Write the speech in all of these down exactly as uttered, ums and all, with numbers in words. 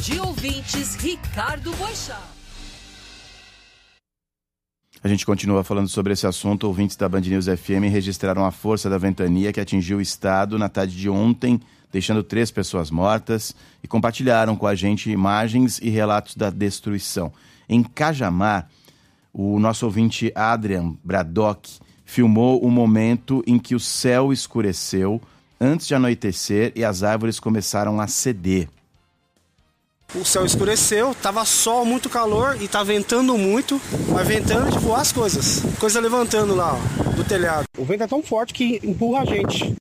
De ouvintes, Ricardo Boechat. A gente continua falando sobre esse assunto. Ouvintes da Band News F M registraram a força da ventania que atingiu o estado na tarde de ontem, deixando três pessoas mortas, e compartilharam com a gente imagens e relatos da destruição. Em Cajamar, o nosso ouvinte Adrian Braddock filmou o momento em que o céu escureceu antes de anoitecer e as árvores começaram a ceder. O céu escureceu, tava sol, muito calor e tá ventando muito, mas ventando de voar as coisas. Coisa levantando lá, ó, do telhado. O vento é tão forte que empurra a gente.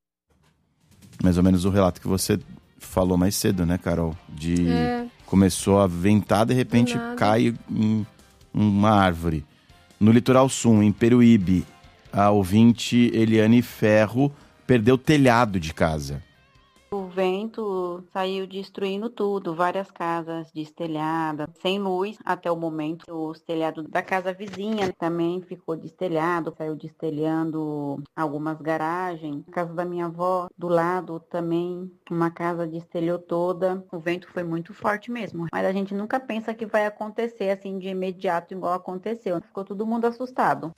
Mais ou menos o relato que você falou mais cedo, né, Carol? De É. Começou a ventar, de repente cai em uma árvore. No litoral sul, em Peruíbe, a ouvinte Eliane Ferro perdeu o telhado de casa. O vento saiu destruindo tudo, várias casas destelhadas, sem luz até o momento. O telhado da casa vizinha também ficou destelhado, saiu destelhando algumas garagens. A casa da minha avó, do lado, também uma casa destelhou toda. O vento foi muito forte mesmo, mas a gente nunca pensa que vai acontecer assim de imediato igual aconteceu. Ficou todo mundo assustado.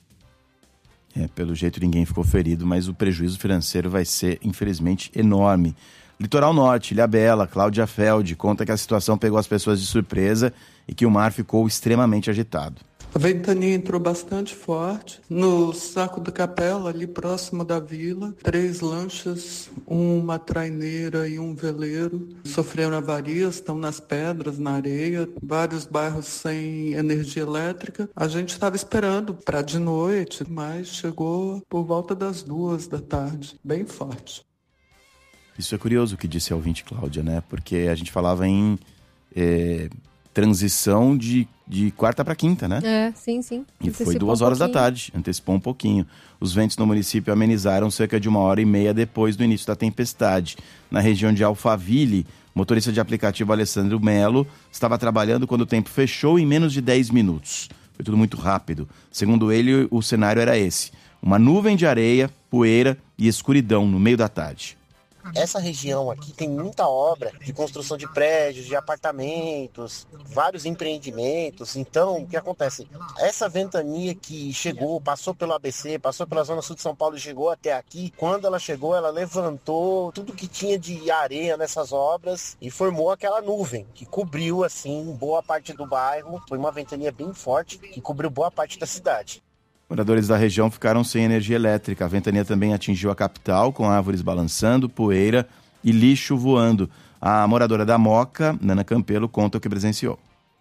É, pelo jeito ninguém ficou ferido, mas o prejuízo financeiro vai ser, infelizmente, enorme. Litoral Norte, Ilhabela, Cláudia Feld conta que a situação pegou as pessoas de surpresa e que o mar ficou extremamente agitado. A ventania entrou bastante forte. No Saco da Capela, ali próximo da vila, três lanchas, uma traineira e um veleiro sofreram avarias, estão nas pedras, na areia, vários bairros sem energia elétrica. A gente estava esperando para de noite, mas chegou por volta das duas da tarde, bem forte. Isso é curioso o que disse a ouvinte Cláudia, né? Porque a gente falava em é, transição de, de quarta para quinta, né? É, sim, sim. E foi duas horas da tarde, antecipou um pouquinho. Os ventos no município amenizaram cerca de uma hora e meia depois do início da tempestade. Na região de Alphaville, o motorista de aplicativo Alessandro Melo estava trabalhando quando o tempo fechou em menos de dez minutos. Foi tudo muito rápido. Segundo ele, o cenário era esse: uma nuvem de areia, poeira e escuridão no meio da tarde. Essa região aqui tem muita obra de construção de prédios, de apartamentos, vários empreendimentos. Então, o que acontece? Essa ventania que chegou, passou pelo A B C, passou pela Zona Sul de São Paulo e chegou até aqui, quando ela chegou, ela levantou tudo que tinha de areia nessas obras e formou aquela nuvem que cobriu, assim, boa parte do bairro. Foi uma ventania bem forte que cobriu boa parte da cidade. Moradores da região ficaram sem energia elétrica. A ventania também atingiu a capital, com árvores balançando, poeira e lixo voando. A moradora da Moca, Nana Campelo, conta o que presenciou.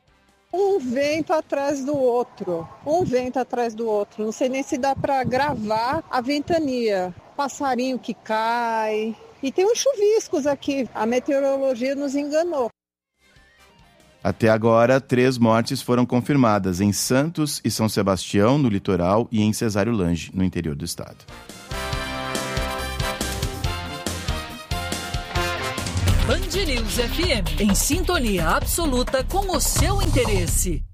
Um vento atrás do outro, um vento atrás do outro. Não sei nem se dá para gravar a ventania. Passarinho que cai. E tem uns chuviscos aqui. A meteorologia nos enganou. Até agora, três mortes foram confirmadas em Santos e São Sebastião, no litoral, e em Cesário Lange, no interior do estado. Band News F M, em sintonia absoluta com o seu interesse.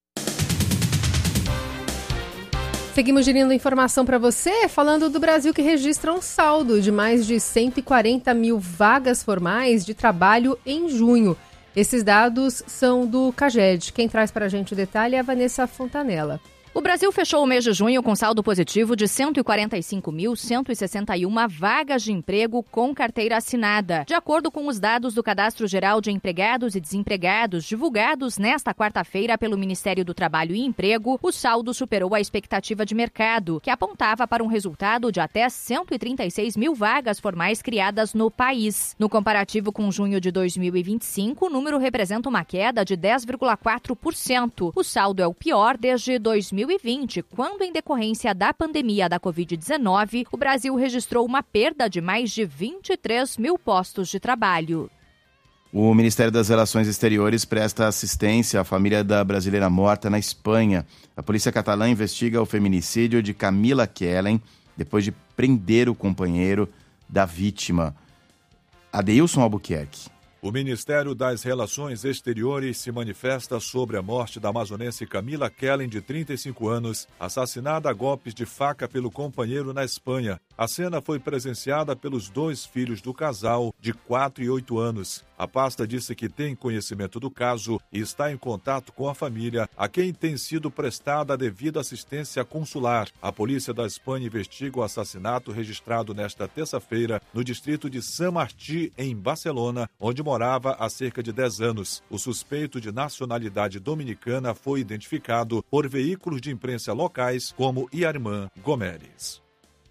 Seguimos gerindo informação para você, falando do Brasil, que registra um saldo de mais de cento e quarenta mil vagas formais de trabalho em junho. Esses dados são do CAGED. Quem traz para a gente o detalhe é a Vanessa Fontanella. O Brasil fechou o mês de junho com saldo positivo de cento e quarenta e cinco mil, cento e sessenta e uma vagas de emprego com carteira assinada. De acordo com os dados do Cadastro Geral de Empregados e Desempregados, divulgados nesta quarta-feira pelo Ministério do Trabalho e Emprego, o saldo superou a expectativa de mercado, que apontava para um resultado de até cento e trinta e seis mil vagas formais criadas no país. No comparativo com junho de dois mil e vinte e cinco, o número representa uma queda de dez vírgula quatro por cento. O saldo é o pior desde dois mil e vinte, quando, em decorrência da pandemia da covid dezenove, o Brasil registrou uma perda de mais de vinte e três mil postos de trabalho. O Ministério das Relações Exteriores presta assistência à família da brasileira morta na Espanha. A polícia catalã investiga o feminicídio de Camila Kellen, depois de prender o companheiro da vítima. Adeilson Albuquerque. O Ministério das Relações Exteriores se manifesta sobre a morte da amazonense Camila Kellen, de trinta e cinco anos, assassinada a golpes de faca pelo companheiro na Espanha. A cena foi presenciada pelos dois filhos do casal, de quatro e oito anos. A pasta disse que tem conhecimento do caso e está em contato com a família, a quem tem sido prestada a devida assistência consular. A polícia da Espanha investiga o assassinato registrado nesta terça-feira no distrito de San Martí, em Barcelona, onde morava há cerca de dez anos. O suspeito, de nacionalidade dominicana, foi identificado por veículos de imprensa locais como Yarmán Gomeres.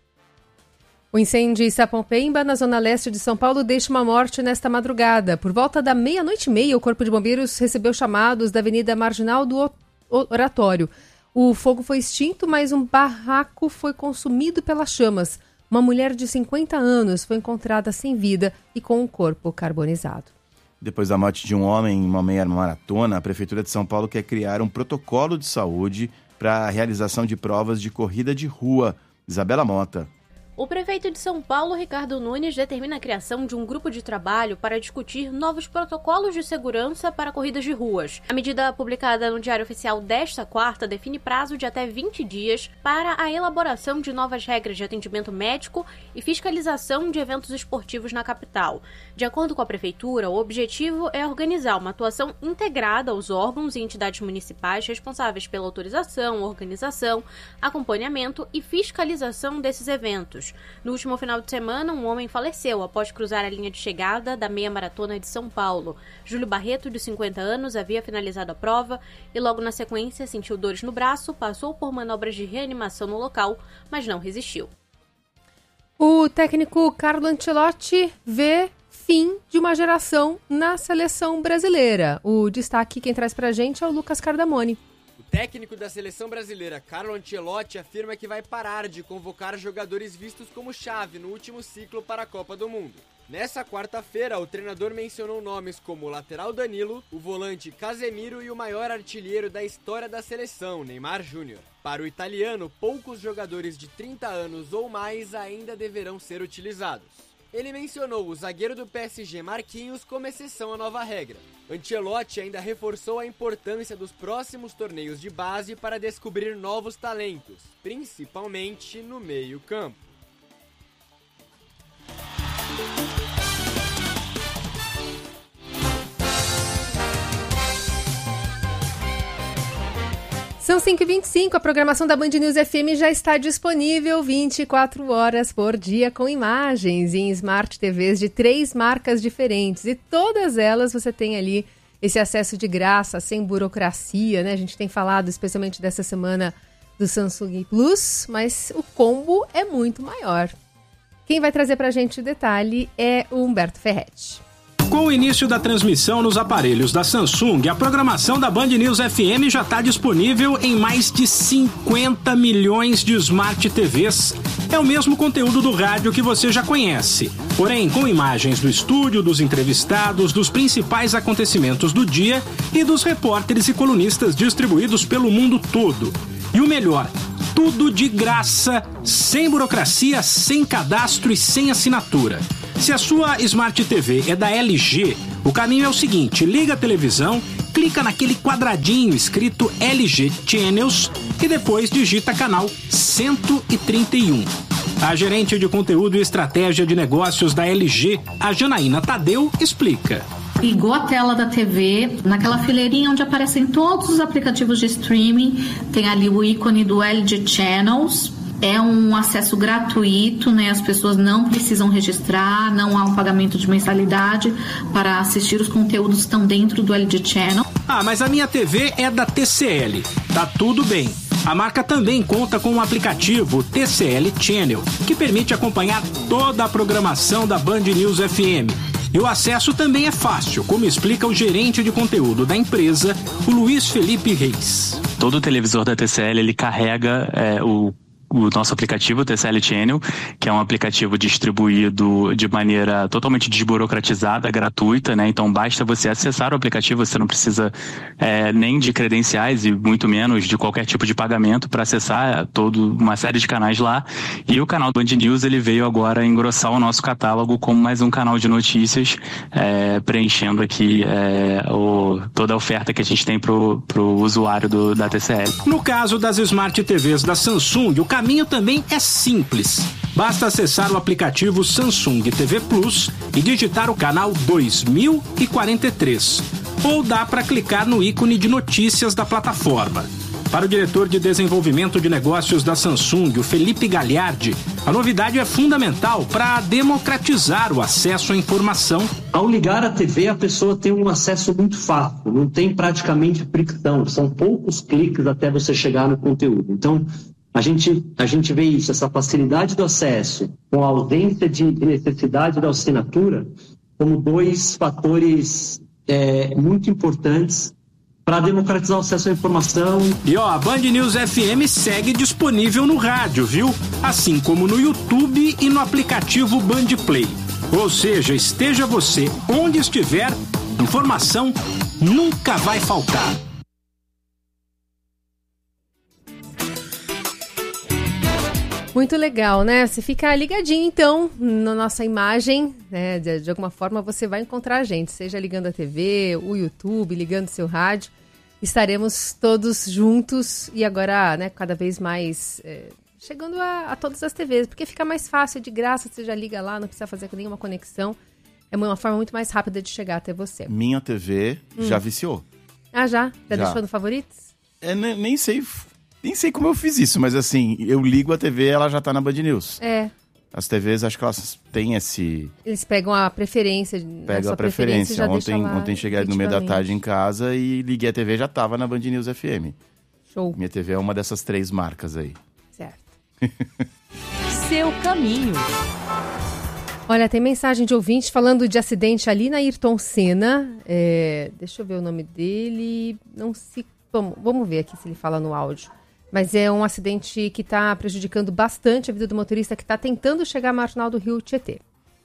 O incêndio em Sapopemba, na zona leste de São Paulo, deixa uma morte nesta madrugada. Por volta da meia-noite e meia, o Corpo de Bombeiros recebeu chamados da Avenida Marginal do Oratório. O fogo foi extinto, mas um barraco foi consumido pelas chamas. Uma mulher de cinquenta anos foi encontrada sem vida e com o corpo carbonizado. Depois da morte de um homem em uma meia maratona, a Prefeitura de São Paulo quer criar um protocolo de saúde para a realização de provas de corrida de rua. Isabela Mota. O prefeito de São Paulo, Ricardo Nunes, determina a criação de um grupo de trabalho para discutir novos protocolos de segurança para corridas de ruas. A medida publicada no Diário Oficial desta quarta define prazo de até vinte dias para a elaboração de novas regras de atendimento médico e fiscalização de eventos esportivos na capital. De acordo com a prefeitura, o objetivo é organizar uma atuação integrada aos órgãos e entidades municipais responsáveis pela autorização, organização, acompanhamento e fiscalização desses eventos. No último final de semana, um homem faleceu após cruzar a linha de chegada da meia maratona de São Paulo. Júlio Barreto, de cinquenta anos, havia finalizado a prova e logo na sequência sentiu dores no braço, passou por manobras de reanimação no local, mas não resistiu. O técnico Carlo Ancelotti vê fim de uma geração na seleção brasileira. O destaque quem traz pra gente é o Lucas Cardamone. O técnico da seleção brasileira, Carlo Ancelotti, afirma que vai parar de convocar jogadores vistos como chave no último ciclo para a Copa do Mundo. Nessa quarta-feira, o treinador mencionou nomes como o lateral Danilo, o volante Casemiro e o maior artilheiro da história da seleção, Neymar Júnior. Para o italiano, poucos jogadores de trinta anos ou mais ainda deverão ser utilizados. Ele mencionou o zagueiro do P S G, Marquinhos, como exceção à nova regra. Ancelotti ainda reforçou a importância dos próximos torneios de base para descobrir novos talentos, principalmente no meio-campo. São cinco e vinte e cinco, a programação da Band News F M já está disponível vinte e quatro horas por dia com imagens em Smart T Vs de três marcas diferentes. E todas elas você tem ali esse acesso de graça, sem burocracia, né? A gente tem falado especialmente dessa semana do Samsung Plus, mas o combo é muito maior. Quem vai trazer pra gente o detalhe é o Humberto Ferretti. Com o início da transmissão nos aparelhos da Samsung, a programação da Band News F M já está disponível em mais de cinquenta milhões de Smart T Vs. É o mesmo conteúdo do rádio que você já conhece, porém com imagens do estúdio, dos entrevistados, dos principais acontecimentos do dia e dos repórteres e colunistas distribuídos pelo mundo todo. E o melhor, tudo de graça, sem burocracia, sem cadastro e sem assinatura. Se a sua Smart T V é da L G, o caminho é o seguinte: liga a televisão, clica naquele quadradinho escrito L G Channels e depois digita canal cento e trinta e um. A gerente de conteúdo e estratégia de negócios da L G, a Janaína Tadeu, explica. Ligou a tela da T V, naquela fileirinha onde aparecem todos os aplicativos de streaming, tem ali o ícone do L G Channels. É um acesso gratuito, né? As pessoas não precisam registrar, não há um pagamento de mensalidade para assistir os conteúdos que estão dentro do L G Channel. Ah, mas a minha T V é da T C L. Tá tudo bem. A marca também conta com um aplicativo T C L Channel, que permite acompanhar toda a programação da Band News F M. E o acesso também é fácil, como explica o gerente de conteúdo da empresa, o Luiz Felipe Reis. Todo televisor da T C L, ele carrega é, o o nosso aplicativo T C L Channel, que é um aplicativo distribuído de maneira totalmente desburocratizada, gratuita, né? Então basta você acessar o aplicativo, você não precisa é, nem de credenciais e muito menos de qualquer tipo de pagamento para acessar toda uma série de canais lá. E o canal do Band News, ele veio agora engrossar o nosso catálogo como mais um canal de notícias, é, preenchendo aqui é, o, toda a oferta que a gente tem pro, pro usuário do, da T C L. No caso das Smart T Vs da Samsung, o caminho também é simples. Basta acessar o aplicativo Samsung T V Plus e digitar o canal dois mil e quarenta e três. Ou dá para clicar no ícone de notícias da plataforma. Para o diretor de desenvolvimento de negócios da Samsung, o Felipe Gagliardi, a novidade é fundamental para democratizar o acesso à informação. Ao ligar a T V, a pessoa tem um acesso muito fácil, não tem praticamente fricção, são poucos cliques até você chegar no conteúdo. Então, a gente, a gente vê isso, essa facilidade do acesso com a ausência de necessidade da assinatura, como dois fatores é, muito importantes para democratizar o acesso à informação. E ó, a Band News F M segue disponível no rádio, viu? Assim como no YouTube e no aplicativo Band Play. Ou seja, esteja você onde estiver, informação nunca vai faltar. Muito legal, né? Você fica ligadinho, então, na nossa imagem, né? De, de alguma forma você vai encontrar a gente, seja ligando a T V, o YouTube, ligando seu rádio. Estaremos todos juntos e agora, né, cada vez mais é, chegando a, a todas as T Vs, porque fica mais fácil, de graça, você já liga lá, não precisa fazer nenhuma conexão. É uma forma muito mais rápida de chegar até você. Minha T V hum. já viciou. Ah, já? Já, já. deixou no favoritos? É, nem, nem sei... Nem sei como eu fiz isso, mas assim, eu ligo a T V e ela já tá na Band News. É. As T Vs, acho que elas têm esse... Eles pegam a preferência. Pegam a preferência. preferência ontem ontem cheguei no meio da tarde em casa e liguei a T V e já tava na Band News F M. Show. Minha T V é uma dessas três marcas aí. Certo. Seu caminho. Olha, tem mensagem de ouvinte falando de acidente ali na Ayrton Senna. É, deixa eu ver o nome dele. Não se... Vamos, vamos ver aqui se ele fala no áudio. Mas é um acidente que está prejudicando bastante a vida do motorista que está tentando chegar à marginal do Rio Tietê.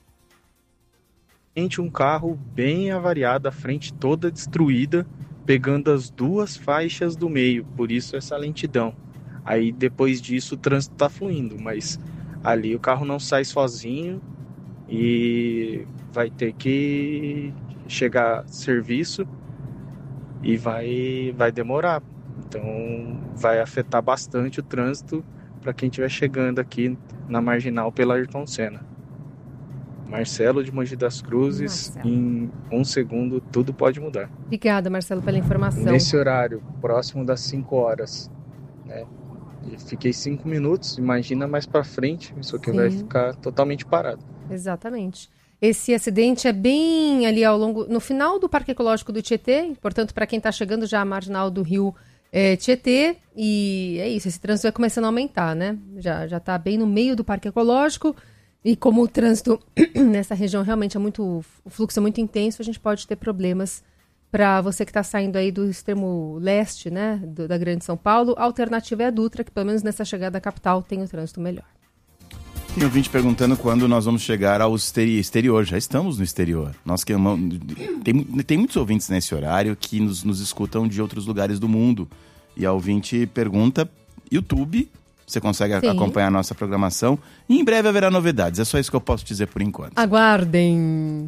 Um carro bem avariado, a frente toda destruída, pegando as duas faixas do meio, por isso essa lentidão. Aí depois disso o trânsito está fluindo, mas ali o carro não sai sozinho e vai ter que chegar a serviço e vai, vai demorar. Então vai afetar bastante o trânsito para quem estiver chegando aqui na marginal pela Ayrton Senna. Marcelo de Mogi das Cruzes, Marcelo. Em um segundo tudo pode mudar. Obrigada, Marcelo, pela informação. Nesse horário, próximo das cinco horas, né? Fiquei cinco minutos, imagina mais para frente, isso aqui Sim. vai ficar totalmente parado. Exatamente. Esse acidente é bem ali ao longo, no final do Parque Ecológico do Tietê, portanto, para quem está chegando já à marginal do Rio É, Tietê, e é isso, esse trânsito vai começando a aumentar, né? Já, já tá bem no meio do Parque Ecológico, e como o trânsito nessa região realmente é muito, o fluxo é muito intenso, a gente pode ter problemas para você que está saindo aí do extremo leste, né, do, da Grande São Paulo. A alternativa é a Dutra, que pelo menos nessa chegada à capital tem o trânsito melhor. Tem ouvinte perguntando quando nós vamos chegar ao exterior. Já estamos no exterior. Nós que amamos... tem, tem muitos ouvintes nesse horário que nos, nos escutam de outros lugares do mundo. E a ouvinte pergunta, YouTube, você consegue Sim. acompanhar a nossa programação. E em breve haverá novidades. É só isso que eu posso dizer por enquanto. Aguardem.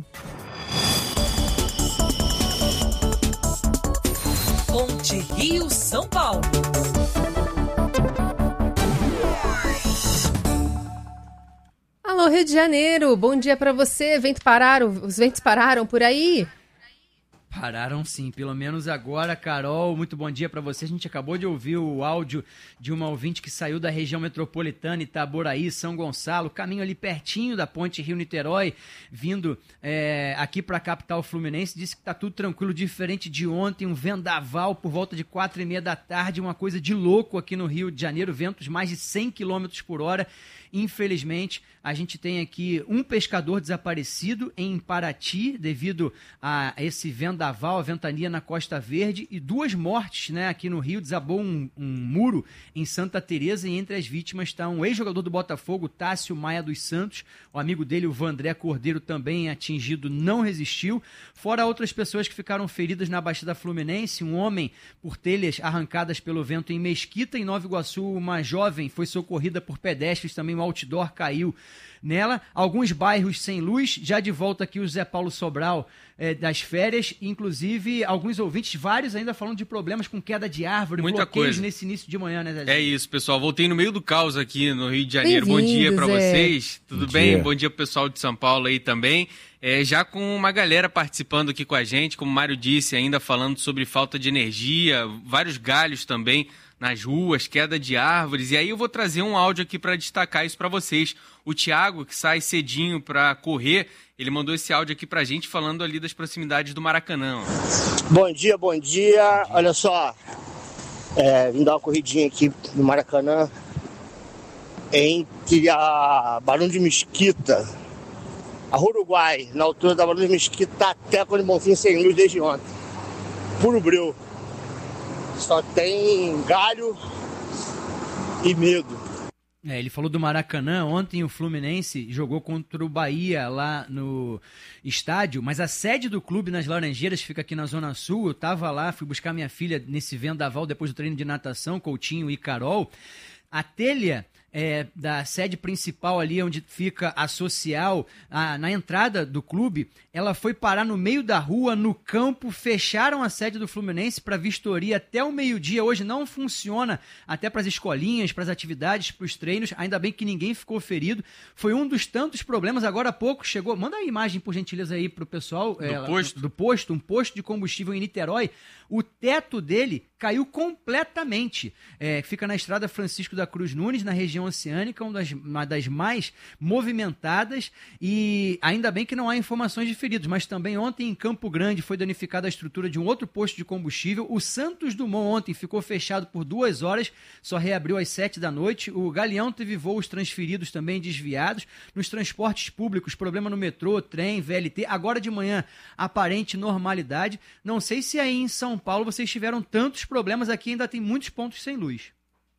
Ponte Rio São Paulo. Alô, Rio de Janeiro, bom dia para você. Vento pararam, os ventos pararam por aí? Pararam sim, pelo menos agora, Carol. Muito bom dia para você. A gente acabou de ouvir o áudio de uma ouvinte que saiu da região metropolitana, Itaboraí, São Gonçalo, caminho ali pertinho da ponte Rio-Niterói, vindo é, aqui para a capital fluminense. Disse que tá tudo tranquilo, diferente de ontem, um vendaval por volta de quatro e meia da tarde, uma coisa de louco aqui no Rio de Janeiro, ventos mais de cem quilômetros por hora. Infelizmente, a gente tem aqui um pescador desaparecido em Paraty devido a esse vendaval, a ventania na Costa Verde, e duas mortes, né? Aqui no Rio desabou um, um muro em Santa Teresa, e entre as vítimas está um ex-jogador do Botafogo, Tássio Maia dos Santos. O amigo dele, o Vandré Cordeiro, também atingido, não resistiu. Fora outras pessoas que ficaram feridas na Baixada Fluminense, um homem por telhas arrancadas pelo vento em Mesquita. Em Nova Iguaçu, uma jovem foi socorrida por pedestres, também um outdoor caiu nela. Alguns bairros sem luz. Já de volta aqui o Zé Paulo Sobral eh, das férias. E inclusive alguns ouvintes, vários ainda falando de problemas com queda de árvore, muita bloqueios coisa nesse início de manhã, né, Zé? É isso, pessoal. Voltei no meio do caos aqui no Rio de Janeiro. Bom dia para é. vocês. Tudo Bom bem? dia. Bom dia pro pessoal de São Paulo aí também. É, já com uma galera participando aqui com a gente, como o Mário disse, ainda falando sobre falta de energia, vários galhos também nas ruas, queda de árvores. E aí eu vou trazer um áudio aqui para destacar isso para vocês. O Thiago, que sai cedinho para correr, ele mandou esse áudio aqui pra gente falando ali das proximidades do Maracanã. Bom dia, bom dia. Olha só, é, vim dar uma corridinha aqui no Maracanã, entre a Barão de Mesquita, a Uruguai, na altura da Barão de Mesquita até a Bonfim sem luz desde ontem. Puro breu. Só tem galho e medo. É, ele falou do Maracanã. Ontem o Fluminense jogou contra o Bahia lá no estádio, mas a sede do clube nas Laranjeiras fica aqui na Zona Sul. Eu tava lá, fui buscar minha filha nesse vendaval depois do treino de natação, Coutinho e Carol. A telha é, da sede principal ali, onde fica a social, a, na entrada do clube, ela foi parar no meio da rua, no campo, fecharam a sede do Fluminense para vistoria até o meio-dia. Hoje não funciona, até para as escolinhas, para as atividades, para os treinos, ainda bem que ninguém ficou ferido. Foi um dos tantos problemas, agora há pouco chegou, manda a imagem por gentileza aí pro pessoal. Do é, posto? Do posto, um posto de combustível em Niterói. O teto dele caiu completamente. É, fica na estrada Francisco da Cruz Nunes, na região oceânica, uma das, uma das mais movimentadas, e ainda bem que não há informações de feridos, mas também ontem em Campo Grande foi danificada a estrutura de um outro posto de combustível. O Santos Dumont ontem ficou fechado por duas horas, só reabriu às sete da noite. O Galeão teve voos transferidos também desviados. Nos transportes públicos, problema no metrô, trem, V L T. Agora de manhã, aparente normalidade. Não sei se aí em São Paulo vocês tiveram tantos problemas, aqui ainda tem muitos pontos sem luz.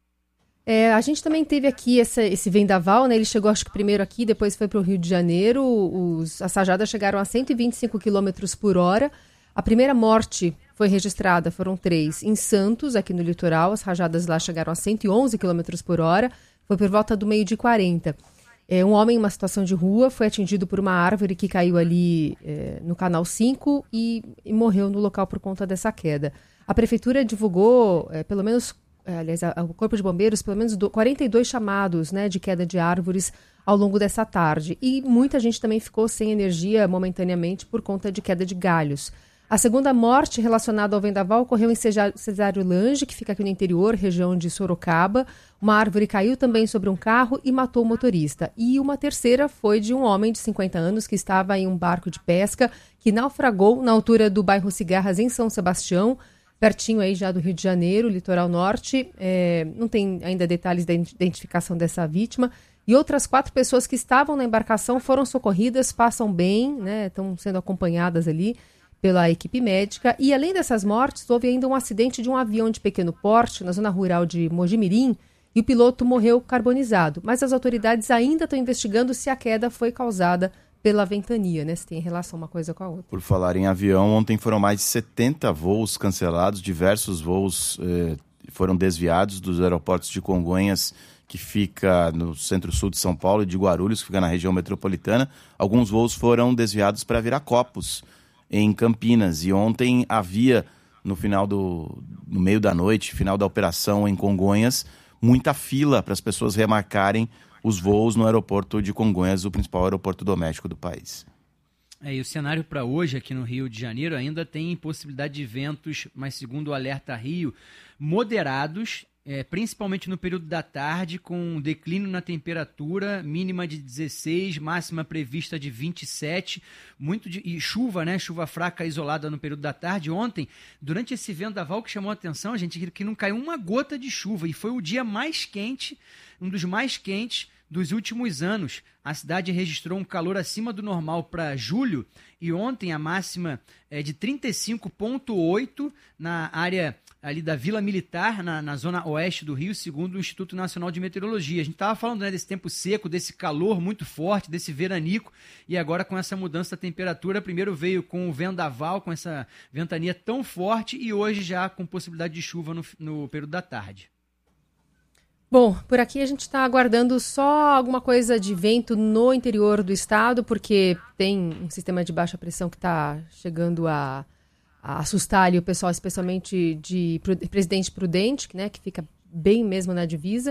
É, a gente também teve aqui essa, esse vendaval, né? Ele chegou acho que primeiro aqui, depois foi para o Rio de Janeiro. Os, as rajadas chegaram a cento e vinte e cinco quilômetros por hora. A primeira morte foi registrada, foram três, em Santos, aqui no litoral. As rajadas lá chegaram a cento e onze quilômetros por hora. Foi por volta do meio-dia e quarenta. É, um homem em uma situação de rua foi atingido por uma árvore que caiu ali é, no Canal cinco e, e morreu no local por conta dessa queda. A prefeitura divulgou, é, pelo menos, é, aliás, a, o Corpo de Bombeiros, pelo menos do, quarenta e dois chamados, né, de queda de árvores ao longo dessa tarde. E muita gente também ficou sem energia momentaneamente por conta de queda de galhos. A segunda morte relacionada ao vendaval ocorreu em Cesário Lange, que fica aqui no interior, região de Sorocaba. Uma árvore caiu também sobre um carro e matou o motorista. E uma terceira foi de um homem de cinquenta anos que estava em um barco de pesca que naufragou na altura do bairro Cigarras, em São Sebastião, pertinho aí já do Rio de Janeiro, litoral norte. É, não tem ainda detalhes da identificação dessa vítima. E outras quatro pessoas que estavam na embarcação foram socorridas, passam bem, né, estão sendo acompanhadas ali pela equipe médica. E além dessas mortes, houve ainda um acidente de um avião de pequeno porte na zona rural de Mojimirim e o piloto morreu carbonizado. Mas as autoridades ainda estão investigando se a queda foi causada pela ventania, né? Se tem relação uma coisa com a outra. Por falar em avião, ontem foram mais de setenta voos cancelados, diversos voos eh, foram desviados dos aeroportos de Congonhas, que fica no centro-sul de São Paulo, e de Guarulhos, que fica na região metropolitana. Alguns voos foram desviados para Viracopos, em Campinas, e ontem havia, no final do no meio da noite, final da operação em Congonhas, muita fila para as pessoas remarcarem os voos no aeroporto de Congonhas, o principal aeroporto doméstico do país. É, e o cenário para hoje aqui no Rio de Janeiro ainda tem possibilidade de ventos, mas segundo o Alerta Rio, moderados, É, principalmente no período da tarde, com um declínio na temperatura, mínima de dezesseis, máxima prevista de vinte e sete, muito de, e chuva, né? Chuva fraca isolada no período da tarde. Ontem, durante esse vendaval que chamou a atenção, gente, que, que não caiu uma gota de chuva, e foi o dia mais quente, um dos mais quentes dos últimos anos. A cidade registrou um calor acima do normal para julho, e ontem a máxima é de trinta e cinco vírgula oito na área ali da Vila Militar, na, na zona oeste do Rio, segundo o Instituto Nacional de Meteorologia. A gente estava falando, né, desse tempo seco, desse calor muito forte, desse veranico, e agora com essa mudança da temperatura, primeiro veio com o vendaval, com essa ventania tão forte, e hoje já com possibilidade de chuva no, no período da tarde. Bom, por aqui a gente está aguardando só alguma coisa de vento no interior do estado, porque tem um sistema de baixa pressão que está chegando a, a assustar ali o pessoal, especialmente de Presidente Prudente, né, que fica bem mesmo na divisa,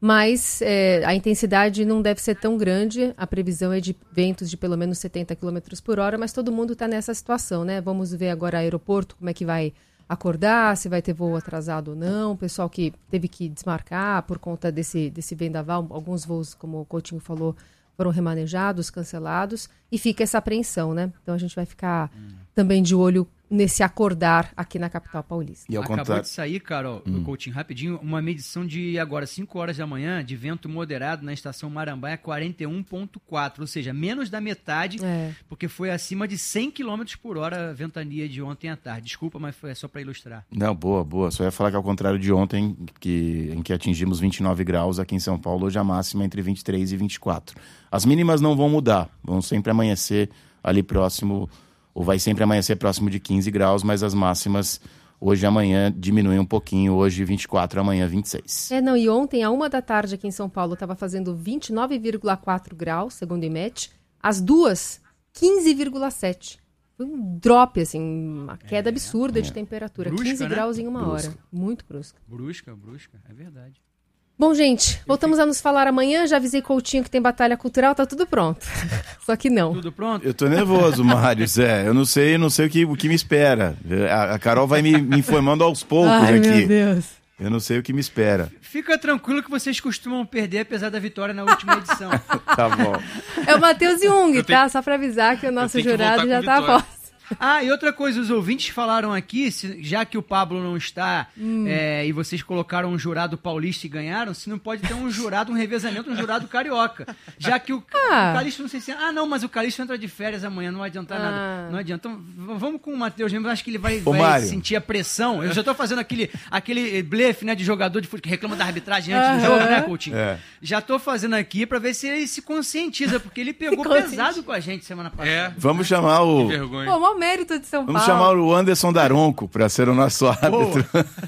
mas é, a intensidade não deve ser tão grande, a previsão é de ventos de pelo menos setenta quilômetros por hora, mas todo mundo está nessa situação, né? Vamos ver agora o aeroporto, como é que vai acordar, se vai ter voo atrasado ou não, o pessoal que teve que desmarcar por conta desse, desse vendaval, alguns voos, como o Coutinho falou, foram remanejados, cancelados, e fica essa apreensão, né? Então a gente vai ficar hum. também de olho nesse acordar aqui na capital paulista. E Acabou contar... de sair, Carol, hum. Coutinho, rapidinho, uma medição de agora cinco horas da manhã, de vento moderado na estação Marambaia, quarenta e um vírgula quatro, ou seja, menos da metade, é. porque foi acima de cem quilômetros por hora a ventania de ontem à tarde. Desculpa, mas foi só para ilustrar. Não, boa, boa. Só ia falar que ao contrário de ontem, que, em que atingimos vinte e nove graus aqui em São Paulo, hoje a máxima é entre vinte e três e vinte e quatro. As mínimas não vão mudar, vão sempre amanhecer ali próximo, ou vai sempre amanhecer próximo de quinze graus, mas as máximas hoje e amanhã diminuem um pouquinho, hoje vinte e quatro, amanhã vinte e seis. É, não, e ontem, à uma da tarde aqui em São Paulo, estava fazendo vinte e nove vírgula quatro graus, segundo o IMET, às duas, quinze vírgula sete. Foi um drop, assim, uma queda é, absurda é. de temperatura, brusca, quinze né? graus em uma brusca. hora, muito brusca. Brusca, brusca, é verdade. Bom, gente, voltamos a nos falar amanhã. Já avisei Coutinho que tem batalha cultural, tá tudo pronto. Só que não. Tudo pronto? Eu tô nervoso, Mário, Zé. Eu não sei, eu não sei o que, o que me espera. A, a Carol vai me, me informando aos poucos Ai, aqui. Meu Deus. Eu não sei o que me espera. Fica tranquilo que vocês costumam perder, apesar da vitória na última edição. Tá bom. É o Matheus Jung, tenho... tá? Só pra avisar que o nosso jurado já tá a posse. Ah, e outra coisa, os ouvintes falaram aqui, se, já que o Pablo não está hum. é, e vocês colocaram um jurado paulista e ganharam, se não pode ter um jurado, um revezamento, um jurado carioca. Já que o, ah. o Calixto não sei se... Ah, não, mas o Calixto entra de férias amanhã, não vai adiantar ah. nada. Não adianta. Então, vamos com o Matheus, eu acho que ele vai, vai sentir a pressão. Eu já tô fazendo aquele, aquele blefe, né, de jogador de futebol que reclama da arbitragem antes do jogo, né, Coutinho? É. Já tô fazendo aqui pra ver se ele se conscientiza, porque ele pegou pesado com a gente semana passada. É. Vamos chamar o... Que vergonha. Pô, mérito de São Vamos Paulo. Vamos chamar o Anderson Daronco para ser o nosso árbitro.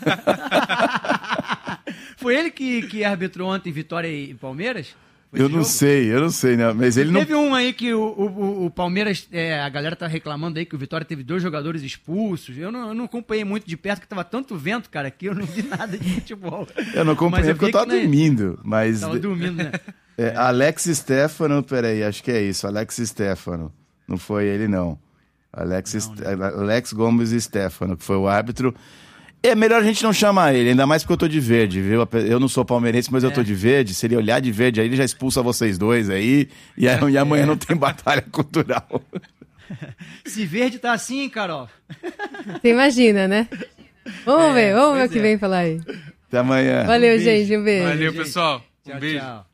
Foi ele que, que arbitrou ontem Vitória e Palmeiras? Foi eu não jogo? sei, eu não sei, né? Mas ele Teve não... um aí que o, o, o Palmeiras, é, a galera tá reclamando aí que o Vitória teve dois jogadores expulsos. Eu não, eu não acompanhei muito de perto, porque tava tanto vento, cara, que eu não vi nada de futebol. Eu não acompanhei porque eu tava dormindo, mas... Tava dormindo, né? É, Alex Stefano, peraí, acho que é isso, Alex Stefano. Não foi ele, não. Alex, não, Est... não. Alex Gomes e Stefano, que foi o árbitro. É melhor a gente não chamar ele, ainda mais porque eu tô de verde, viu? Eu não sou palmeirense, mas é. eu tô de verde. Se ele olhar de verde, aí ele já expulsa vocês dois aí. E, aí, é. e amanhã não tem batalha cultural. Se verde tá assim, Carol. Você imagina, né? Vamos é, ver, vamos ver o que é. vem falar aí. Até amanhã. Valeu, um gente, um beijo. Valeu, pessoal. Um tchau, beijo. Tchau.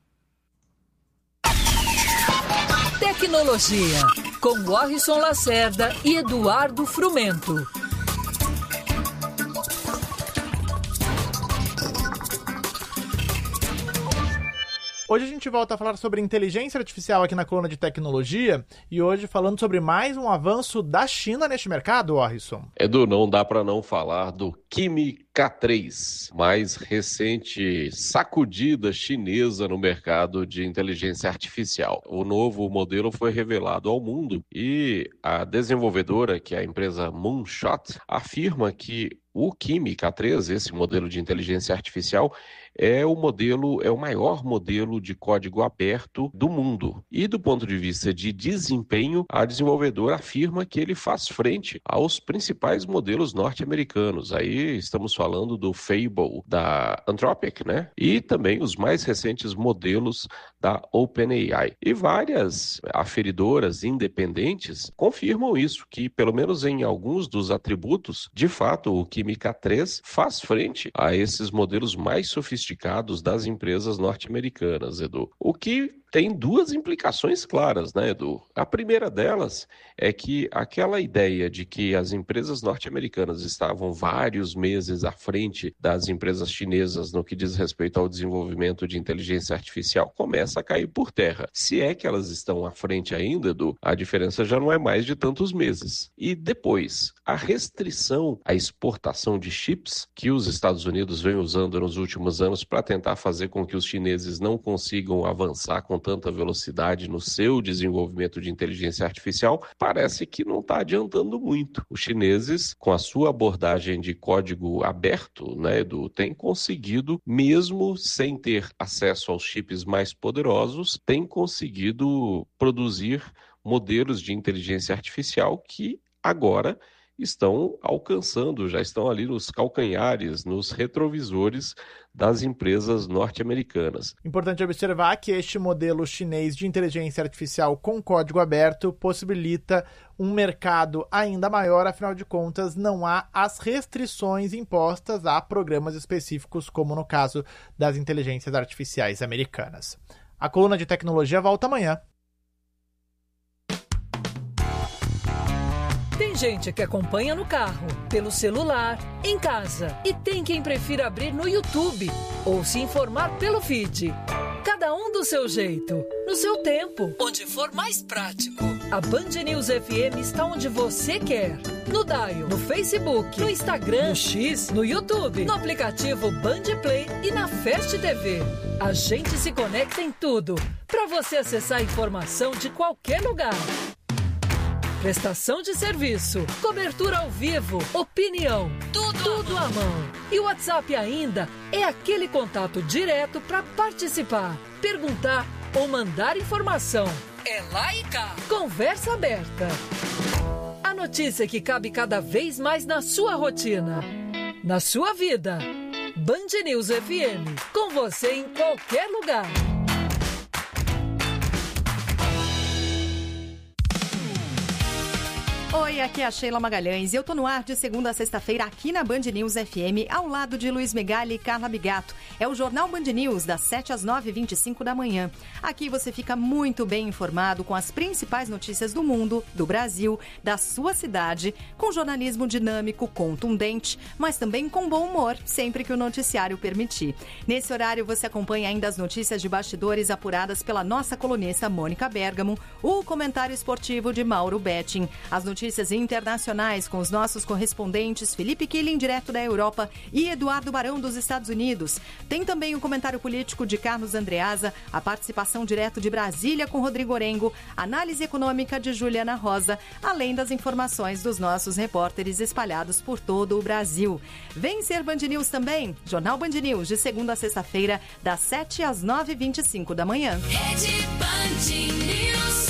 Tecnologia, com Warrison Lacerda e Eduardo Frumento. Hoje a gente volta a falar sobre inteligência artificial aqui na coluna de tecnologia e hoje falando sobre mais um avanço da China neste mercado, Warrison. Edu, não dá para não falar do Kimi K três, mais recente sacudida chinesa no mercado de inteligência artificial. O novo modelo foi revelado ao mundo e a desenvolvedora, que é a empresa Moonshot, afirma que o Kimi K três, esse modelo de inteligência artificial, é o modelo, é o maior modelo de código aberto do mundo. E do ponto de vista de desempenho, a desenvolvedora afirma que ele faz frente aos principais modelos norte-americanos. Aí estamos falando do Fable, da Anthropic, né? E também os mais recentes modelos da OpenAI. E várias aferidoras independentes confirmam isso, que pelo menos em alguns dos atributos, de fato, o Kimi K três faz frente a esses modelos mais sofisticados das empresas norte-americanas, Edu. O que tem duas implicações claras, né, Edu? A primeira delas é que aquela ideia de que as empresas norte-americanas estavam vários meses à frente das empresas chinesas no que diz respeito ao desenvolvimento de inteligência artificial começa a cair por terra. Se é que elas estão à frente ainda, Edu, a diferença já não é mais de tantos meses. E depois, a restrição à exportação de chips que os Estados Unidos vem usando nos últimos anos para tentar fazer com que os chineses não consigam avançar com tanta velocidade no seu desenvolvimento de inteligência artificial, parece que não está adiantando muito. Os chineses, com a sua abordagem de código aberto, né, Edu, têm conseguido, mesmo sem ter acesso aos chips mais poderosos, têm conseguido produzir modelos de inteligência artificial que agora estão alcançando, já estão ali nos calcanhares, nos retrovisores das empresas norte-americanas. Importante observar que este modelo chinês de inteligência artificial com código aberto possibilita um mercado ainda maior, afinal de contas, não há as restrições impostas a programas específicos, como no caso das inteligências artificiais americanas. A coluna de tecnologia volta amanhã. Tem gente que acompanha no carro, pelo celular, em casa. E tem quem prefira abrir no YouTube ou se informar pelo feed. Cada um do seu jeito, no seu tempo, onde for mais prático. A Band News F M está onde você quer. No Dial, no Facebook, no Instagram, no X, no YouTube, no aplicativo Band Play e na Fast T V. A gente se conecta em tudo, para você acessar a informação de qualquer lugar. Prestação de serviço, cobertura ao vivo, opinião, tudo, tudo à mão. E o WhatsApp ainda é aquele contato direto para participar, perguntar ou mandar informação. É lá e cá. Conversa aberta. A notícia que cabe cada vez mais na sua rotina, na sua vida. Band News F M, com você em qualquer lugar. Oi, aqui é a Sheila Magalhães e eu tô no ar de segunda a sexta-feira aqui na Band News F M, ao lado de Luiz Megali e Carla Bigato. É o Jornal Band News, das sete às nove e vinte e cinco da manhã. Aqui você fica muito bem informado com as principais notícias do mundo, do Brasil, da sua cidade, com jornalismo dinâmico, contundente, mas também com bom humor, sempre que o noticiário permitir. Nesse horário você acompanha ainda as notícias de bastidores apuradas pela nossa colunista Mônica Bergamo, o comentário esportivo de Mauro Betting, as notícias Notícias internacionais com os nossos correspondentes Felipe Killing, direto da Europa, e Eduardo Barão, dos Estados Unidos. Tem também o comentário político de Carlos Andreasa, a participação direto de Brasília com Rodrigo Orengo, análise econômica de Juliana Rosa, além das informações dos nossos repórteres espalhados por todo o Brasil. Vem ser Band News também, Jornal Band News, de segunda a sexta-feira, das sete às nove e vinte e cinco da manhã. Rede Band News.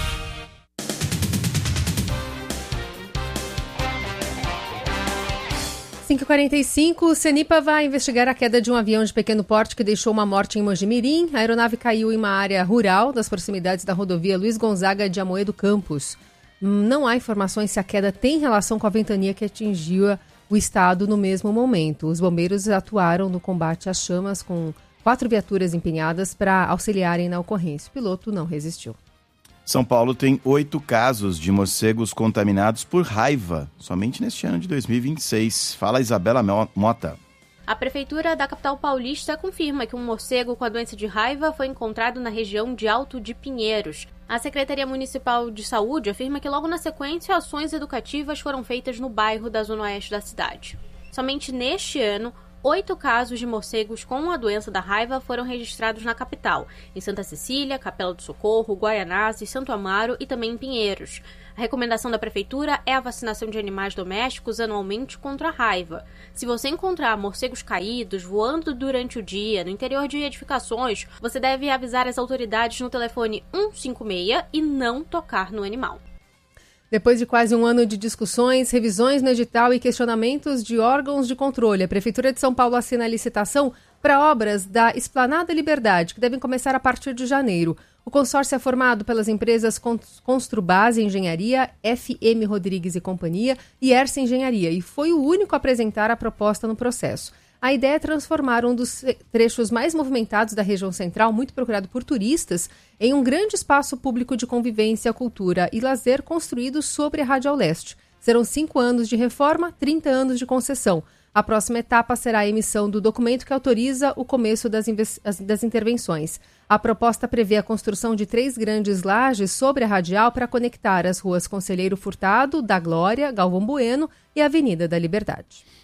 cinco e quarenta e cinco, o CENIPA vai investigar a queda de um avião de pequeno porte que deixou uma morte em Mojimirim. A aeronave caiu em uma área rural das proximidades da rodovia Luiz Gonzaga de Amoedo Campos. Não há informações se a queda tem relação com a ventania que atingiu o estado no mesmo momento. Os bombeiros atuaram no combate às chamas com quatro viaturas empenhadas para auxiliarem na ocorrência. O piloto não resistiu. São Paulo tem oito casos de morcegos contaminados por raiva, somente neste ano de dois mil e vinte e seis. Fala Isabela Mota. A Prefeitura da capital paulista confirma que um morcego com a doença de raiva foi encontrado na região de Alto de Pinheiros. A Secretaria Municipal de Saúde afirma que logo na sequência ações educativas foram feitas no bairro da Zona Oeste da cidade. Somente neste ano, Oito casos de morcegos com a doença da raiva foram registrados na capital, em Santa Cecília, Capela do Socorro, Guaianazes, Santo Amaro e também em Pinheiros. A recomendação da Prefeitura é a vacinação de animais domésticos anualmente contra a raiva. Se você encontrar morcegos caídos voando durante o dia no interior de edificações, você deve avisar as autoridades no telefone um cinco seis e não tocar no animal. Depois de quase um ano de discussões, revisões no edital e questionamentos de órgãos de controle, a Prefeitura de São Paulo assina a licitação para obras da Esplanada Liberdade, que devem começar a partir de janeiro. O consórcio é formado pelas empresas Construbase Engenharia, F M Rodrigues e Companhia e Erce Engenharia, e foi o único a apresentar a proposta no processo. A ideia é transformar um dos trechos mais movimentados da região central, muito procurado por turistas, em um grande espaço público de convivência, cultura e lazer construído sobre a Radial Leste. Serão cinco anos de reforma, trinta anos de concessão. A próxima etapa será a emissão do documento que autoriza o começo das, das intervenções. A proposta prevê a construção de três grandes lajes sobre a radial para conectar as ruas Conselheiro Furtado, da Glória, Galvão Bueno e a Avenida da Liberdade.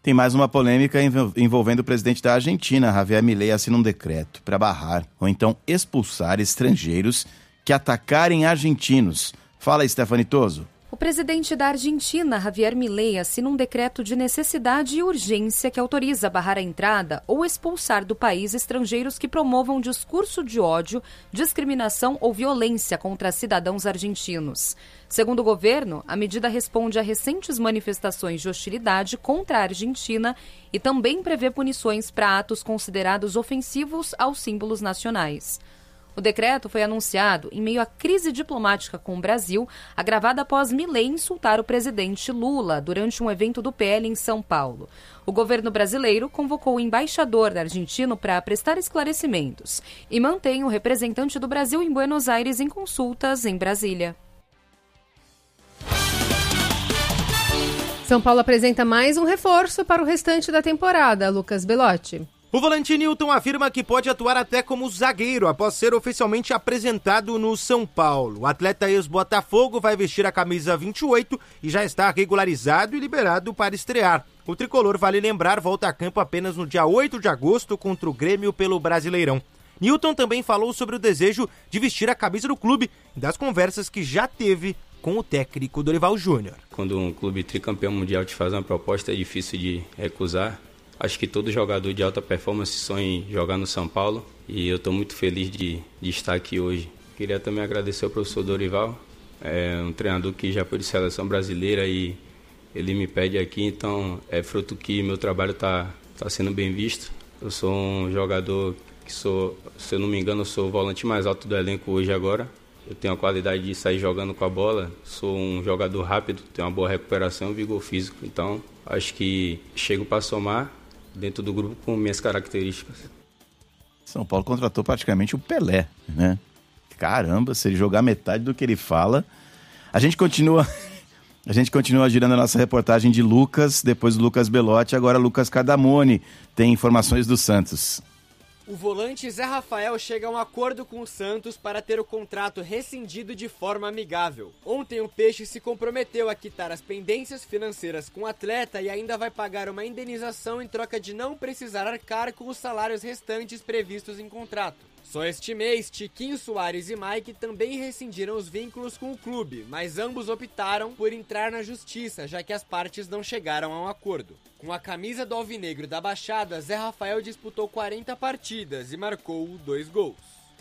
Tem mais uma polêmica envolvendo o presidente da Argentina. Javier Milei assina um decreto para barrar ou então expulsar estrangeiros que atacarem argentinos. Fala, Stephanie Toso. O presidente da Argentina, Javier Milei, assina um decreto de necessidade e urgência que autoriza barrar a entrada ou expulsar do país estrangeiros que promovam discurso de ódio, discriminação ou violência contra cidadãos argentinos. Segundo o governo, a medida responde a recentes manifestações de hostilidade contra a Argentina e também prevê punições para atos considerados ofensivos aos símbolos nacionais. O decreto foi anunciado em meio à crise diplomática com o Brasil, agravada após Milei insultar o presidente Lula durante um evento do P L em São Paulo. O governo brasileiro convocou o embaixador argentino para prestar esclarecimentos e mantém o representante do Brasil em Buenos Aires em consultas em Brasília. São Paulo apresenta mais um reforço para o restante da temporada. Lucas Belotti. O volante Nilton afirma que pode atuar até como zagueiro após ser oficialmente apresentado no São Paulo. O atleta ex-Botafogo vai vestir a camisa vinte e oito e já está regularizado e liberado para estrear. O tricolor, vale lembrar, volta a campo apenas no dia oito de agosto contra o Grêmio pelo Brasileirão. Nilton também falou sobre o desejo de vestir a camisa do clube e das conversas que já teve com o técnico Dorival Júnior. Quando um clube tricampeão mundial te faz uma proposta, é difícil de recusar. Acho que todo jogador de alta performance sonha em jogar no São Paulo e eu estou muito feliz de, de estar aqui hoje. Queria também agradecer ao professor Dorival, é um treinador que já foi de seleção brasileira e ele me pede aqui, então é fruto que meu trabalho está tá sendo bem visto. Eu sou um jogador que sou, se eu não me engano, eu sou o volante mais alto do elenco hoje agora. Eu tenho a qualidade de sair jogando com a bola, sou um jogador rápido, tenho uma boa recuperação e vigor físico, então acho que chego para somar dentro do grupo com minhas características. São Paulo contratou praticamente o Pelé, né? Caramba, se ele jogar metade do que ele fala. A gente continua, a gente continua girando a nossa reportagem de Lucas, depois do Lucas Belotti, agora Lucas Cardamone tem informações do Santos. O volante Zé Rafael chega a um acordo com o Santos para ter o contrato rescindido de forma amigável. Ontem o Peixe se comprometeu a quitar as pendências financeiras com o atleta e ainda vai pagar uma indenização em troca de não precisar arcar com os salários restantes previstos em contrato. Só este mês, Tiquinho Soares e Mike também rescindiram os vínculos com o clube, mas ambos optaram por entrar na justiça, já que as partes não chegaram a um acordo. Com a camisa do Alvinegro da Baixada, Zé Rafael disputou quarenta partidas e marcou dois gols.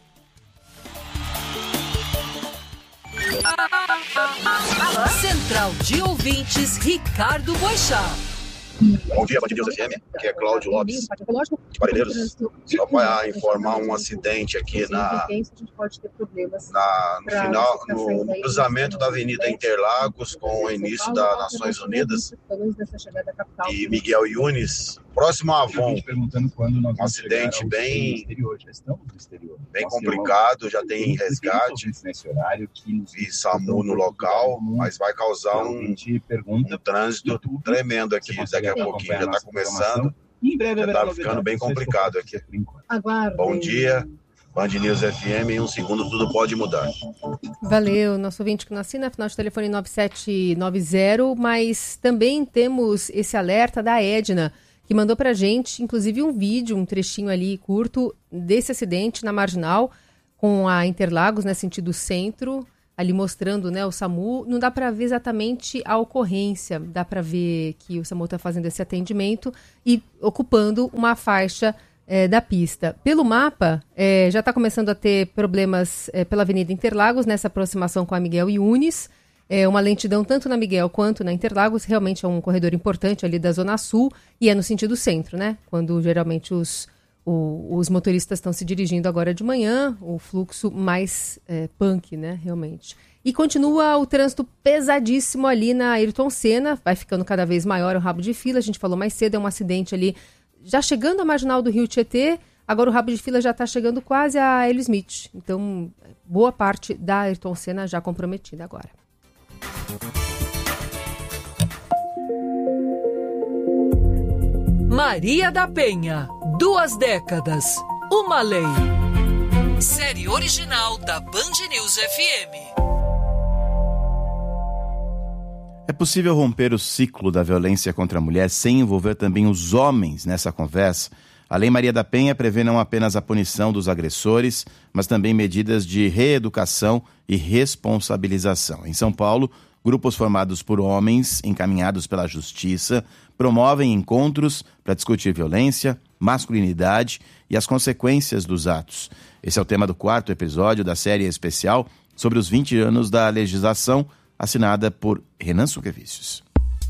Central de Ouvintes, Ricardo Boechat. Bom dia, Band News F M, aqui é Cláudio Lopes, de Parelheiros. Só para informar um acidente aqui na, na, no, final, no, no cruzamento da Avenida Interlagos com o início das Nações Unidas e Miguel Yunes, próximo a Avon. Um acidente bem, bem complicado, já tem resgate e SAMU no local, mas vai causar um, um trânsito tremendo aqui daqui a pouquinho, já está começando, já está ficando bem complicado aqui. Bom dia, Band News F M, em um segundo tudo pode mudar. Valeu, nosso ouvinte que não assina, final de telefone nove sete nove zero, mas também temos esse alerta da Edna, que mandou pra gente, inclusive, um vídeo, um trechinho ali curto desse acidente na Marginal, com a Interlagos, né, sentido centro, ali mostrando, né, o SAMU. Não dá para ver exatamente a ocorrência, dá para ver que o SAMU está fazendo esse atendimento e ocupando uma faixa é, da pista. Pelo mapa, é, já está começando a ter problemas é, pela Avenida Interlagos, nessa aproximação com a Miguel Yunes, é uma lentidão tanto na Miguel quanto na Interlagos, realmente é um corredor importante ali da Zona Sul e é no sentido centro, né, quando geralmente os O, os motoristas estão se dirigindo agora de manhã, o fluxo mais é, punk, né, realmente. E continua o trânsito pesadíssimo ali na Ayrton Senna, vai ficando cada vez maior o rabo de fila, a gente falou mais cedo, é um acidente ali, já chegando à marginal do Rio Tietê, agora o rabo de fila já está chegando quase a Hélio Smith, então boa parte da Ayrton Senna já comprometida agora. Maria da Penha, duas décadas, uma lei. Série original da Band News F M. É possível romper o ciclo da violência contra a mulher sem envolver também os homens nessa conversa? A Lei Maria da Penha prevê não apenas a punição dos agressores, mas também medidas de reeducação e responsabilização. Em São Paulo, grupos formados por homens encaminhados pela Justiça promovem encontros para discutir violência, masculinidade e as consequências dos atos. Esse é o tema do quarto episódio da série especial sobre os vinte anos da legislação, assinada por Renan Suquevicius.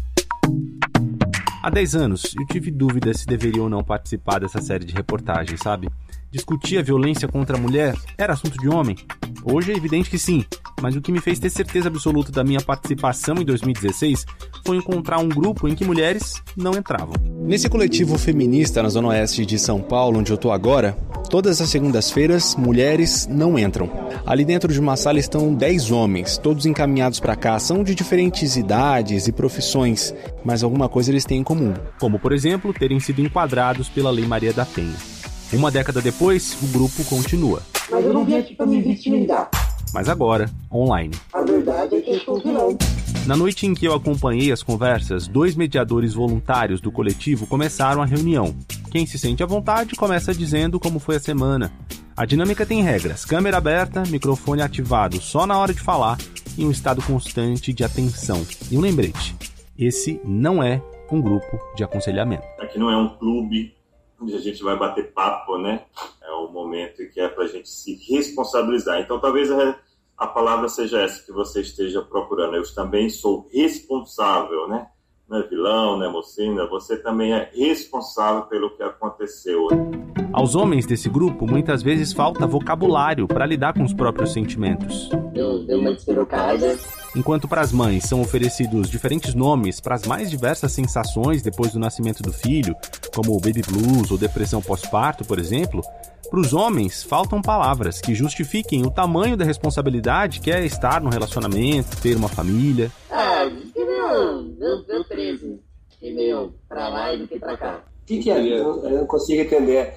Há dez anos, eu tive dúvida se deveria ou não participar dessa série de reportagens, sabe? Discutir a violência contra a mulher era assunto de homem? Hoje é evidente que sim, mas o que me fez ter certeza absoluta da minha participação em dois mil e dezesseis foi encontrar um grupo em que mulheres não entravam. Nesse coletivo feminista na Zona Oeste de São Paulo, onde eu tô agora, todas as segundas-feiras, mulheres não entram. Ali dentro de uma sala estão dez homens, todos encaminhados para cá. São de diferentes idades e profissões, mas alguma coisa eles têm em comum. Como, por exemplo, terem sido enquadrados pela Lei Maria da Penha. Uma década depois, o grupo continua. Mas eu não vim aqui para me vitimizar. Mas agora, online. A verdade é que eu estou aqui não. Na noite em que eu acompanhei as conversas, dois mediadores voluntários do coletivo começaram a reunião. Quem se sente à vontade começa dizendo como foi a semana. A dinâmica tem regras: câmera aberta, microfone ativado só na hora de falar e um estado constante de atenção. E um lembrete: esse não é um grupo de aconselhamento. Aqui não é um clube onde a gente vai bater papo, né? É um momento que é pra gente se responsabilizar. Então talvez a, a palavra seja essa que você esteja procurando. Eu também sou responsável, né? Não é vilão, não é mocinha, você também é responsável pelo que aconteceu. Aos homens desse grupo, muitas vezes falta vocabulário para lidar com os próprios sentimentos. Eu dei uma despirocada. Enquanto para as mães são oferecidos diferentes nomes para as mais diversas sensações depois do nascimento do filho, como baby blues ou depressão pós-parto, por exemplo, para os homens faltam palavras que justifiquem o tamanho da responsabilidade que é estar num relacionamento, ter uma família. Ah, diz que meu, meu, meu treze, que meu, pra lá e do que pra cá. O que, que é? Eu, eu não consigo entender.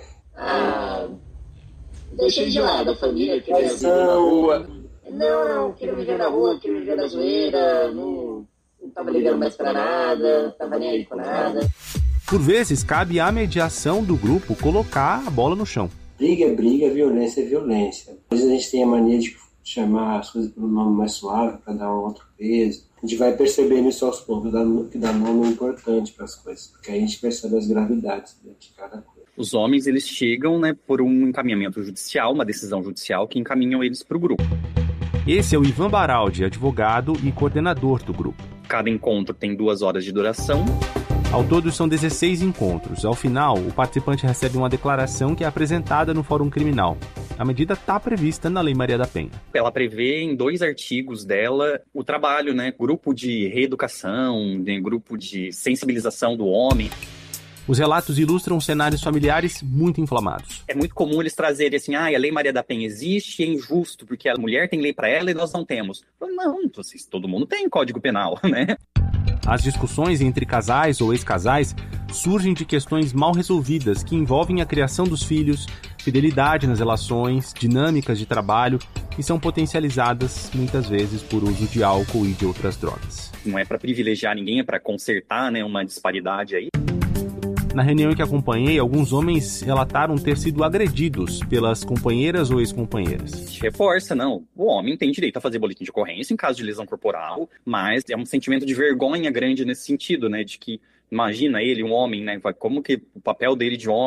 Ah, deixei de lado a família, que viver na rua. Não, não, queria viver na rua, queria viver na zoeira, não, não tava ligando mais pra nada, não tava nem aí com nada. Por vezes, cabe à mediação do grupo colocar a bola no chão. Briga é briga, violência é violência. Às vezes a gente tem a mania de chamar as coisas pelo nome mais suave para dar um outro peso. A gente vai percebendo isso aos poucos, que dar nome é importante para as coisas, porque aí a gente percebe as gravidades de cada coisa. Os homens, eles chegam, né, por um encaminhamento judicial, uma decisão judicial que encaminham eles para o grupo. Esse é o Ivan Baraldi, advogado e coordenador do grupo. Cada encontro tem duas horas de duração. Ao todo, são dezesseis encontros. Ao final, o participante recebe uma declaração que é apresentada no Fórum Criminal. A medida está prevista na Lei Maria da Penha. Ela prevê em dois artigos dela o trabalho, né? Grupo de reeducação, né? Grupo de sensibilização do homem. Os relatos ilustram cenários familiares muito inflamados. É muito comum eles trazerem assim, ah, a Lei Maria da Penha existe e é injusto, porque a mulher tem lei para ela e nós não temos. Não, vocês, todo mundo tem Código Penal, né? As discussões entre casais ou ex-casais surgem de questões mal resolvidas que envolvem a criação dos filhos, fidelidade nas relações, dinâmicas de trabalho e são potencializadas muitas vezes por uso de álcool e de outras drogas. Não é para privilegiar ninguém, é para consertar, né, uma disparidade aí. Na reunião em que acompanhei, alguns homens relataram ter sido agredidos pelas companheiras ou ex-companheiras. Reforça, não. O homem tem direito a fazer boletim de ocorrência em caso de lesão corporal, mas é um sentimento de vergonha grande nesse sentido, né? De que, imagina ele, um homem, né? Como que o papel dele de homem